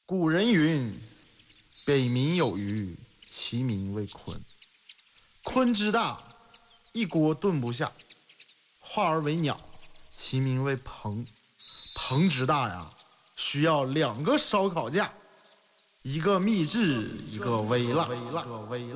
古人云：“北冥有鱼，其名为鲲。鲲之大，一锅炖不下；化而为鸟，其名为鹏。鹏之大呀，需要2个烧烤架，一个秘制，一个微辣。